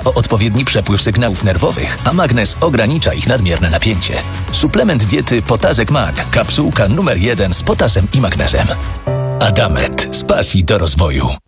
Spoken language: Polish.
o odpowiedni przepływ sygnałów nerwowych, a magnez ogranicza ich nadmierne napięcie. Suplement diety Potazek Mag. Kapsułka numer 1 z potasem i magnezem. Adamet. Z pasji do rozwoju.